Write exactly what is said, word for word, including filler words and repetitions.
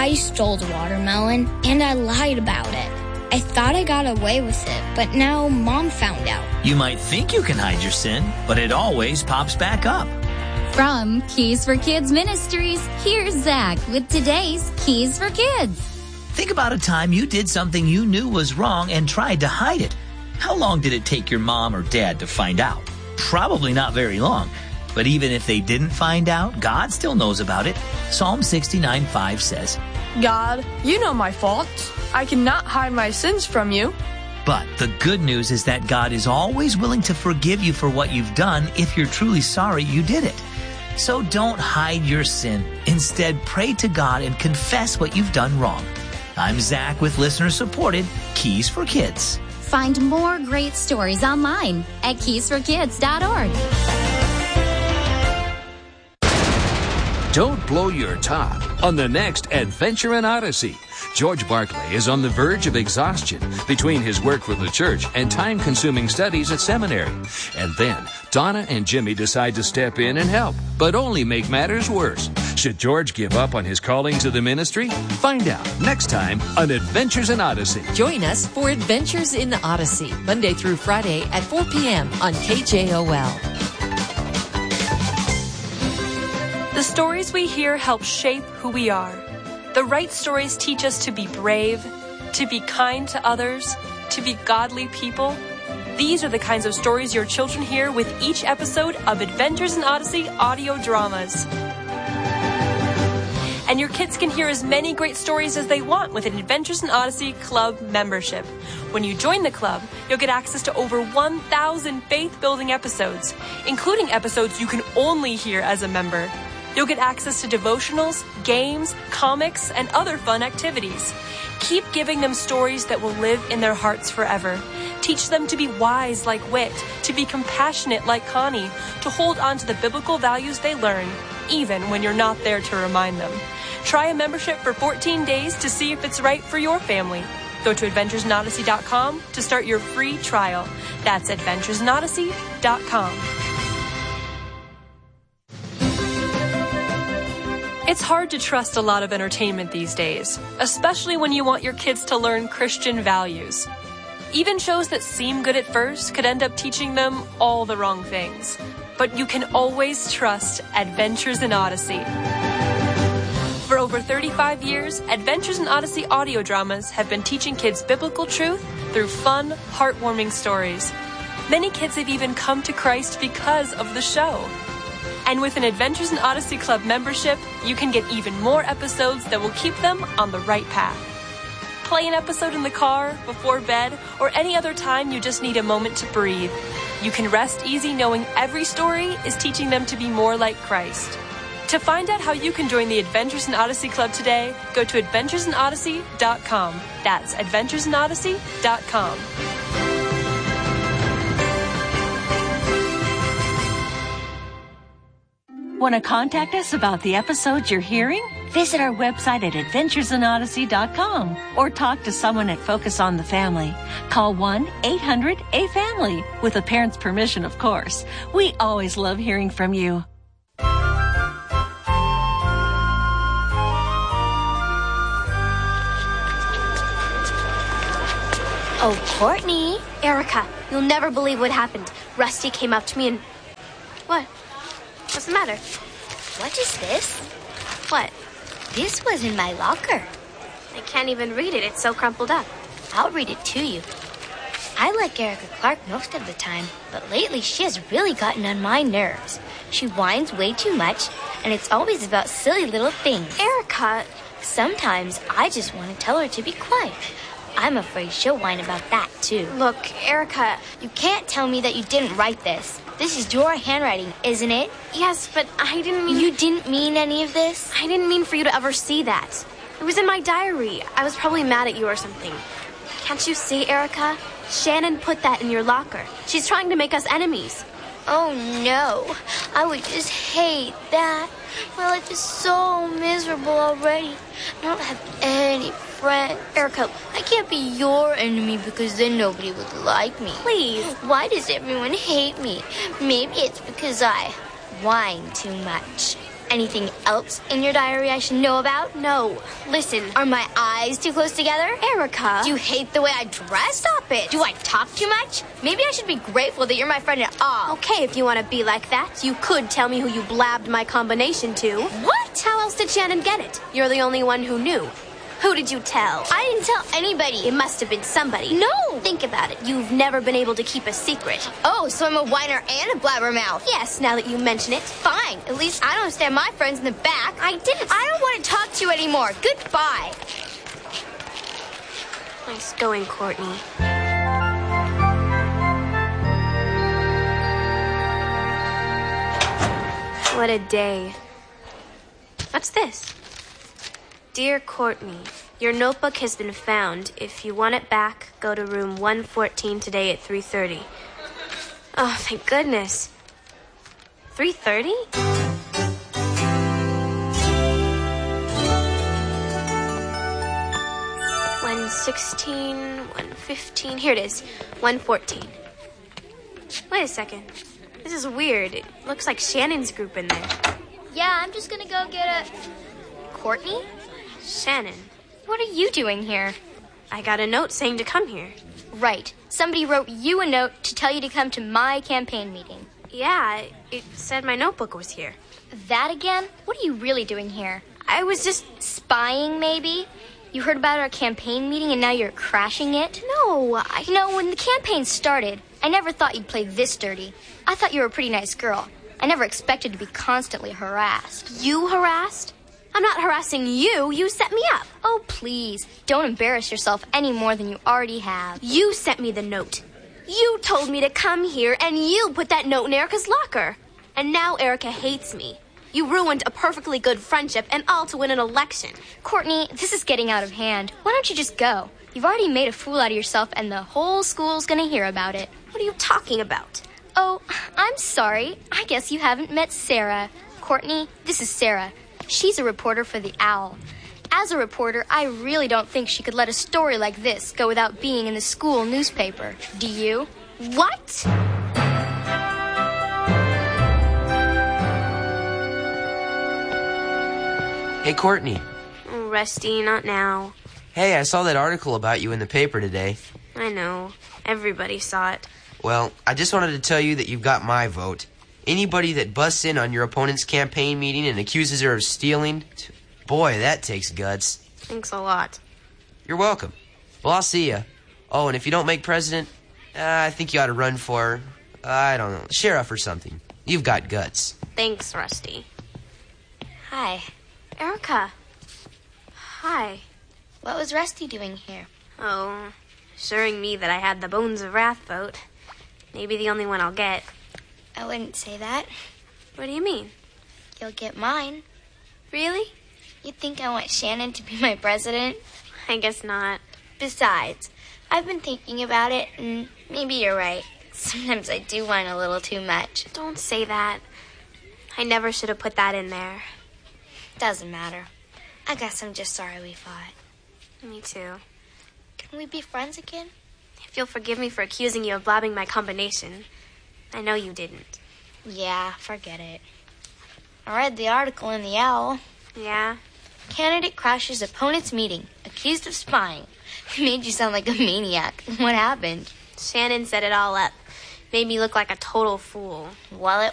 I stole the watermelon, and I lied about it. I thought I got away with it, but now Mom found out. You might think you can hide your sin, but it always pops back up. From Keys for Kids Ministries, here's Zach with today's Keys for Kids. Think about a time you did something you knew was wrong and tried to hide it. How long did it take your mom or dad to find out? Probably not very long. But even if they didn't find out, God still knows about it. Psalm sixty-nine five says, God, you know my faults. I cannot hide my sins from you. But the good news is that God is always willing to forgive you for what you've done if you're truly sorry you did it. So don't hide your sin. Instead, pray to God and confess what you've done wrong. I'm Zach with listener-supported Keys for Kids. Find more great stories online at keys for kids dot org. Don't blow your top on the next Adventure in Odyssey. George Barclay is on the verge of exhaustion between his work with the church and time-consuming studies at seminary. And then Donna and Jimmy decide to step in and help, but only make matters worse. Should George give up on his calling to the ministry? Find out next time on Adventures in Odyssey. Join us for Adventures in Odyssey, Monday through Friday at four p.m. on K J O L. The stories we hear help shape who we are. The right stories teach us to be brave, to be kind to others, to be godly people. These are the kinds of stories your children hear with each episode of Adventures in Odyssey audio dramas. And your kids can hear as many great stories as they want with an Adventures in Odyssey Club membership. When you join the club, you'll get access to over one thousand faith-building episodes, including episodes you can only hear as a member. You'll get access to devotionals, games, comics, and other fun activities. Keep giving them stories that will live in their hearts forever. Teach them to be wise like Wit, to be compassionate like Connie, to hold on to the biblical values they learn, even when you're not there to remind them. Try a membership for fourteen days to see if it's right for your family. Go to adventures in odyssey dot com to start your free trial. That's adventures in odyssey dot com. It's hard to trust a lot of entertainment these days, especially when you want your kids to learn Christian values. Even shows that seem good at first could end up teaching them all the wrong things. But you can always trust Adventures in Odyssey. For over thirty-five years, Adventures in Odyssey audio dramas have been teaching kids biblical truth through fun, heartwarming stories. Many kids have even come to Christ because of the show. And with an Adventures in Odyssey Club membership, you can get even more episodes that will keep them on the right path. Play an episode in the car, before bed, or any other time you just need a moment to breathe. You can rest easy knowing every story is teaching them to be more like Christ. To find out how you can join the Adventures in Odyssey Club today, go to adventures in odyssey dot com. That's adventures in odyssey dot com. Want to contact us about the episodes you're hearing? Visit our website at adventures in odyssey dot com or talk to someone at Focus on the Family. Call one eight hundred A family with a parent's permission, of course. We always love hearing from you. Oh, Courtney. Erica, you'll never believe what happened. Rusty came up to me and... What? What's the matter? What is this? What? This was in my locker. I can't even read it. It's so crumpled up. I'll read it to you. I like Erica Clark most of the time, but lately she has really gotten on my nerves. She whines way too much, and it's always about silly little things. Erica! Sometimes I just want to tell her to be quiet. I'm afraid she'll whine about that, too. Look, Erica... You can't tell me that you didn't write this. This is your handwriting, isn't it? Yes, but I didn't mean... You didn't mean any of this? I didn't mean for you to ever see that. It was in my diary. I was probably mad at you or something. Can't you see, Erica? Shannon put that in your locker. She's trying to make us enemies. Oh, no. I would just hate that. My life is so miserable already. I don't have any friends. Erica, I can't be your enemy because then nobody would like me. Please. Why does everyone hate me? Maybe it's because I whine too much. anything else in your diary I should know about? No. Listen. Are my eyes too close together? Erica. Do you hate the way I dress? Stop it. Do I talk too much? Maybe I should be grateful that you're my friend at all. Okay, if you want to be like that, you could tell me who you blabbed my combination to. What? How else did Shannon get it? You're the only one who knew. Who did you tell? I didn't tell anybody. It must have been somebody. No. Think about it. You've never been able to keep a secret. Oh, so I'm a whiner and a blabbermouth. Yes, now that you mention it. Fine. At least I don't stab my friends in the back. I didn't. I don't want to talk to you anymore. Goodbye. Nice going, Courtney. What a day. What's this? Dear Courtney, your notebook has been found. If you want it back, go to room one fourteen today at three thirty. Oh, thank goodness. three thirty? one sixteen, one fifteen. Here it is. one fourteen. Wait a second. This is weird. It looks like Shannon's group in there. Yeah, I'm just gonna go get a... Courtney? Shannon. What are you doing here? I got a note saying to come here. Right. Somebody wrote you a note to tell you to come to my campaign meeting. Yeah, it said my notebook was here. That again? What are you really doing here? I was just... Spying, maybe? You heard about our campaign meeting and now you're crashing it? No, I... You know, when the campaign started, I never thought you'd play this dirty. I thought you were a pretty nice girl. I never expected to be constantly harassed. You harassed? I'm not harassing you. You set me up. Oh, please. Don't embarrass yourself any more than you already have. You sent me the note. You told me to come here, and you put that note in Erica's locker. And now Erica hates me. You ruined a perfectly good friendship, and all to win an election. Courtney, this is getting out of hand. Why don't you just go? You've already made a fool out of yourself, and the whole school's gonna hear about it. What are you talking about? Oh, I'm sorry. I guess you haven't met Sarah. Courtney, this is Sarah. She's a reporter for The Owl. As a reporter, I really don't think she could let a story like this go without being in the school newspaper. Do you? What? Hey, Courtney. Oh, Rusty, not now. Hey, I saw that article about you in the paper today. I know. Everybody saw it. Well, I just wanted to tell you that you've got my vote. Anybody that busts in on your opponent's campaign meeting and accuses her of stealing, boy, that takes guts. Thanks a lot. You're welcome. Well, I'll see ya. Oh, and if you don't make president, uh, I think you ought to run for, uh, I don't know, sheriff or something. You've got guts. Thanks, Rusty. Hi. Erica. Hi. What was Rusty doing here? Oh, assuring me that I had the Bones of Wrath vote. Maybe the only one I'll get. I wouldn't say that. What do you mean? You'll get mine. Really? You think I want Shannon to be my president? I guess not. Besides, I've been thinking about it, and maybe you're right. Sometimes I do whine a little too much. Don't say that. I never should have put that in there. Doesn't matter. I guess I'm just sorry we fought. Me too. Can we be friends again? If you'll forgive me for accusing you of blabbing my combination. I know you didn't. Yeah, forget it. I read the article in The Owl. Yeah? Candidate crashes opponent's meeting, accused of spying. It made you sound like a maniac. What happened? Shannon set it all up. Made me look like a total fool. Well, it